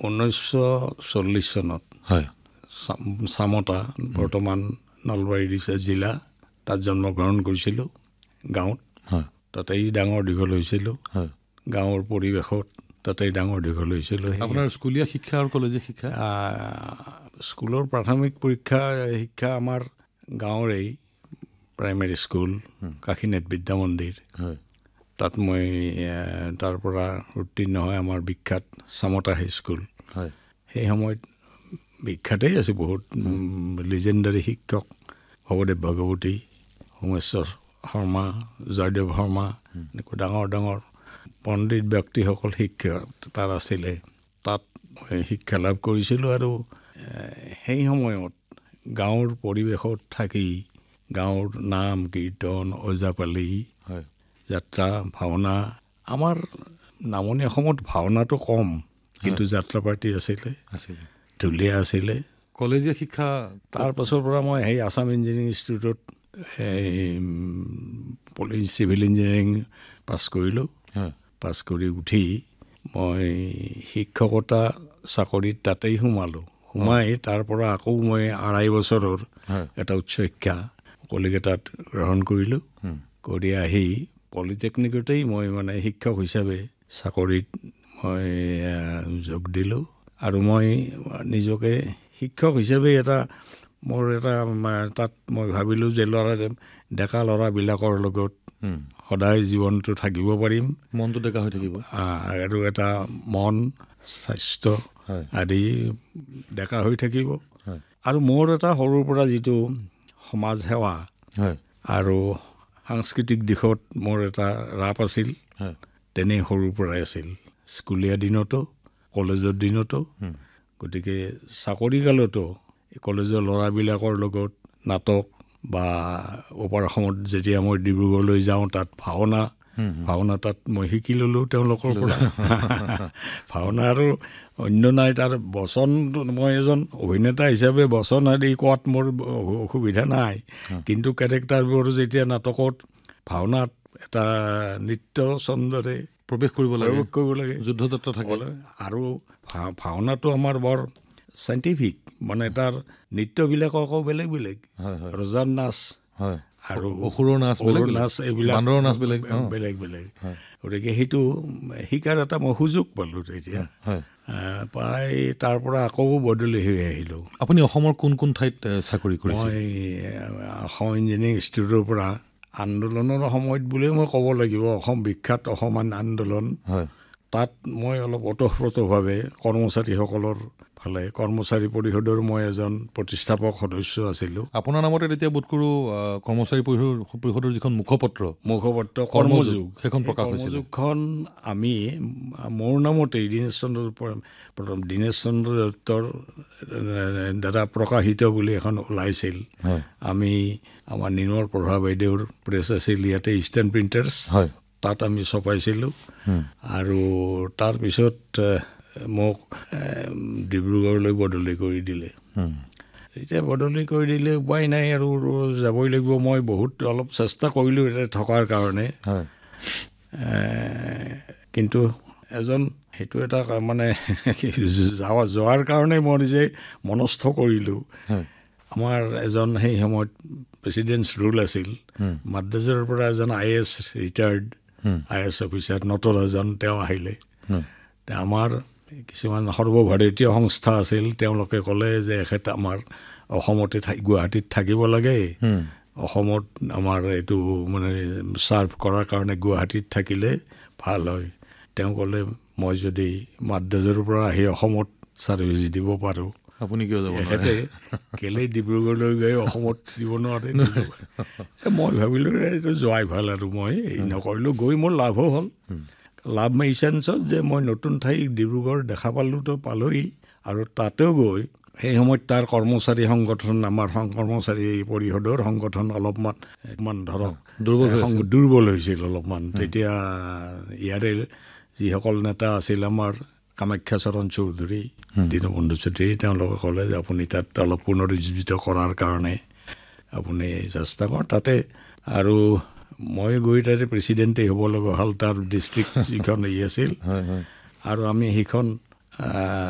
1940 চনত হয় চামতা বৰ্তমান নলবাৰী জিলা তাত জন্মগ্ৰহণ কৰিছিলোঁ গাঁৱত। হয় তাতেই ডাঙৰ দীঘল হৈছিলোঁ। হয় গাঁৱৰ পৰিৱেশত তাতেই ডাঙৰ দীঘল হৈছিলোঁ। আপোনাৰ স্কুলীয়া শিক্ষা আৰু কলেজীয়া শিক্ষা? স্কুলৰ প্ৰাথমিক শিক্ষা আমাৰ গাঁৱৰেই প্ৰাইমেৰী স্কুল কাশীনাথ বিদ্যা মন্দিৰ, হয় তাত মই তাৰ পৰা উত্তীৰ্ণ হয় আমাৰ বিখ্যাত চামতা হাইস্কুল। হয় সেই সময়ত বিখ্যাতেই আছে বহুত লিজেণ্ডাৰী শিক্ষক ভৱদেৱ ভাগৱতী, সোমেশ্বৰ শৰ্মা, জয়দেৱ শৰ্মা, এনেকুৱা ডাঙৰ ডাঙৰ পণ্ডিত ব্যক্তিসকল শিক্ষক তাত আছিলে। তাত মই শিক্ষা লাভ কৰিছিলোঁ আৰু সেই সময়ত গাঁৱৰ পৰিৱেশত থাকি গাঁৱৰ নাম কীৰ্তন ওজাপালি হয় যাত্ৰা ভাওনা, আমাৰ নামনি অসমত ভাওনাটো কম কিন্তু যাত্ৰা পাৰ্টি আছিলে, ঢুলীয়া আছিলে। কলেজীয়া শিক্ষা তাৰ পাছৰ পৰা মই সেই Assam engineering ইনষ্টিটিউটত civil engineering pass কৰিলোঁ। পাছ কৰি উঠি মই শিক্ষকতা চাকৰিত তাতেই সোমাই তাৰ পৰা আকৌ মই 2.5 বছৰৰ এটা উচ্চ শিক্ষা কলিকতাত গ্ৰহণ কৰিলোঁ। কৰি আহি পলিটেকনিকতেই মই মানে শিক্ষক হিচাপে চাকৰিত মই যোগ দিলোঁ। আৰু মই নিজকে শিক্ষক হিচাপে মোৰ তাত মই ভাবিলোঁ যে ডেকা ল'ৰাবিলাকৰ লগত সদায় জীৱনটো থাকিব পাৰিম, মনটো ডেকা হৈ থাকিব আৰু এটা মন স্বাস্থ্য আদি ডেকা হৈ থাকিব। আৰু মোৰ এটা সৰুৰ পৰা যিটো সমাজ সেৱা আৰু সাংস্কৃতিক দিশত মোৰ এটা ৰাপ আছিল, তেনে সৰুৰ পৰাই আছিল, স্কুলীয়া দিনতো কলেজৰ দিনতো। গতিকে চাকৰি কালতো কলেজৰ ল'ৰাবিলাকৰ লগত নাটক বা অপাৰ অসমত যেতিয়া মই ডিব্ৰুগড়লৈ যাওঁ তাত ভাওনা তাত মই শিকি ল'লোঁ তেওঁলোকৰ পৰা। ভাওনা আৰু অন্য নাই, তাৰ বচন মই এজন অভিনেতা হিচাপে বচন আদি কোৱাত মোৰ অসুবিধা নাই, কিন্তু কেৰেক্টাৰবোৰ যেতিয়া নাটকত ভাওনাত এটা নৃত্য ছন্দৰে প্ৰৱেশ কৰিব লাগে, যুদ্ধযাত্ৰা থাকে। আৰু ভাওনাটো আমাৰ বৰ চাইণ্টিফিক, মানে তাৰ নৃত্যবিলাকো আকৌ বেলেগ বেলেগ, ৰজাৰ নাচ আৰু অসুৰৰ নাচ এইবিলাক বেলেগ বেলেগ। গতিকে সেইটো শিকাৰ এটা মই সুযোগ পালোঁ তেতিয়া। প্ৰায় তাৰ পৰা আকৌ বদলি হৈ আহিলোঁ। আপুনি অসমৰ কোন কোন ঠাইত চাকৰি কৰিছে? মই অসম ইঞ্জিনিয়াৰিং ইনষ্টিটিউটৰ পৰা আন্দোলনৰ সময়ত বুলিয়ে মই ক'ব লাগিব, অসম বিখ্যাত অসমান আন্দোলন, তাত মই অলপ ওতঃপ্ৰোতভাৱে কৰ্মচাৰীসকলৰ ফালে কৰ্মচাৰী পৰিষদৰ মই এজন প্ৰতিষ্ঠাপক সদস্য আছিলোঁ। আপোনাৰ নামতে তেতিয়া বোধ কৰোঁ কৰ্মচাৰী পৰিষদৰ যিখন মুখপত্ৰ কৰ্মযোগ, সেইখন প্ৰকাশ হৈছিল। কৰ্মযোগখন আমি মোৰ নামতেই দীনেশ চন্দ্ৰ দত্তৰ দ্বাৰা প্ৰকাশিত বুলি এখন ওলাইছিল। আমি আমাৰ নিৰ্মল প্ৰভা বাইদেউৰ প্ৰেছ আছিল ইয়াতে, ইষ্টাৰ্ণ প্ৰিণ্টাৰ্ছ, তাত আমি ছপাইছিলোঁ। আৰু তাৰপিছত মোক ডিব্ৰুগড়লৈ বদলি কৰি দিলে। এতিয়া বদলি কৰি দিলে উপায় নাই আৰু যাবই লাগিব। মই অলপ চেষ্টা কৰিলোঁ ইয়াতে থকাৰ কাৰণে, কিন্তু সেইটো এটা মানে যোৱাৰ কাৰণে মই নিজে মনস্থ কৰিলোঁ। আমাৰ এজন সেই সময়ত প্ৰেচিডেণ্টছ ৰুল আছিল, মাদ্ৰাজৰ পৰা এজন IAS retired IAS officer Natarajan, তেওঁ আহিলে। আমাৰ কিছুমান সৰ্বভাৰতীয় সংস্থা আছিল, তেওঁলোকে ক'লে যে এখেত আমাৰ অসমতে গুৱাহাটীত থাকিব লাগে, অসমত আমাৰ এইটো মানে ছাৰ্ভ কৰাৰ কাৰণে গুৱাহাটীত থাকিলে ভাল হয়। তেওঁ ক'লে মই যদি মাদ্ৰাজৰ পৰা আহি অসমত ছাৰ্ভিচ দিব পাৰোঁ, আপুনি কিয় যাব? এখেতে কেলেই ডিব্ৰুগড়লৈ গৈ অসমত দিব নোৱাৰে। মই ভাবিলোঁ এইটো যোৱাই ভাল, আৰু মই নকৰিলোঁ। গৈ মোৰ লাভো হ'ল। লাভ এই চেঞ্চত যে মই নতুন ঠাই ডিব্ৰুগড় দেখা পালোঁহি, আৰু তাতেও গৈ সেই সময়ত তাৰ কৰ্মচাৰী সংগঠন, আমাৰ কৰ্মচাৰী পৰিষদৰ সংগঠন অলপমান ধৰক দুৰ্বল হৈছিল অলপমান। তেতিয়া ইয়াৰে যিসকল নেতা আছিল, আমাৰ কামাখ্যা চৰণ চৌধুৰী, দীনবন্ধু চৌধুৰী, তেওঁলোকে ক'লে যে আপুনি তাত অলপ পুনৰুজ্জীৱিত কৰাৰ কাৰণে আপুনি চেষ্টা কৰ তাতে। আৰু মই গৈ তাতে প্ৰেচিডেণ্টেই হ'ব লগা হ'ল, তাৰ ডিষ্ট্ৰিক্ট যিখন আছিল। আৰু আমি সেইখন